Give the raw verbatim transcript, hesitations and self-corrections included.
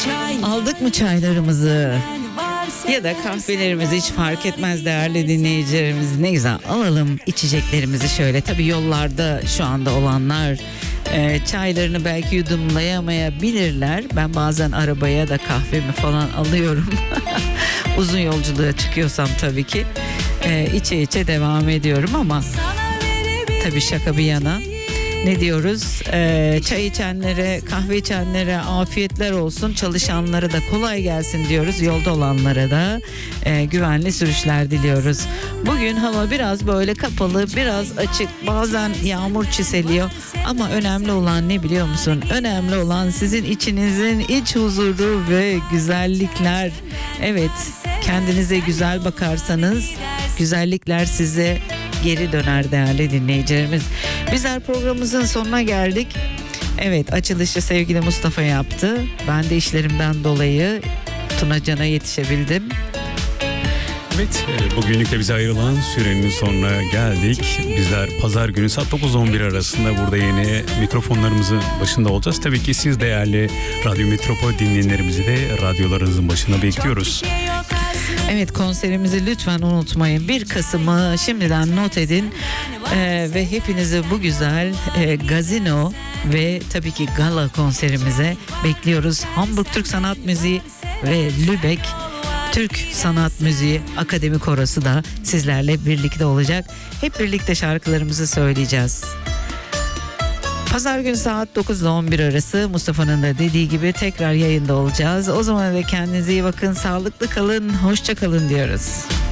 Aldık mı çaylarımızı ya da kahvelerimizi, hiç fark etmez değerli dinleyicilerimiz, ne güzel alalım içeceklerimizi şöyle. Tabii yollarda şu anda olanlar e, çaylarını belki yudumlayamayabilirler. Ben bazen arabaya da kahvemi falan alıyorum. Uzun yolculuğa çıkıyorsam tabii ki e, içe içe devam ediyorum ama tabii şaka bir yana. Ne diyoruz? Ee, çay içenlere, kahve içenlere afiyetler olsun. Çalışanlara da kolay gelsin diyoruz. Yolda olanlara da e, güvenli sürüşler diliyoruz. Bugün hava biraz böyle kapalı, biraz açık. Bazen yağmur çiseliyor. Ama önemli olan ne biliyor musun? Önemli olan sizin içinizin iç huzuru ve güzellikler. Evet, kendinize güzel bakarsanız güzellikler size geri döner değerli dinleyicilerimiz. Bizler programımızın sonuna geldik. Evet, açılışı sevgili Mustafa yaptı. Ben de işlerimden dolayı Tunacan'a yetişebildim. Evet, bugünlük de bize ayrılan sürenin sonuna geldik. Bizler pazar günü saat dokuz on bir arasında burada yeni mikrofonlarımızın başında olacağız. Tabii ki siz değerli Radyo Metropol dinleyenlerimizi de radyolarınızın başına bekliyoruz. Evet, konserimizi lütfen unutmayın. bir Kasım'ı şimdiden not edin ee, ve hepinizi bu güzel e, gazino ve tabii ki gala konserimize bekliyoruz. Hamburg Türk Sanat Müziği ve Lübeck Türk Sanat Müziği Akademi Korosu da sizlerle birlikte olacak. Hep birlikte şarkılarımızı söyleyeceğiz. Pazar günü saat dokuz ile on bir arası Mustafa'nın da dediği gibi tekrar yayında olacağız. O zaman da kendinize iyi bakın, sağlıklı kalın, hoşça kalın diyoruz.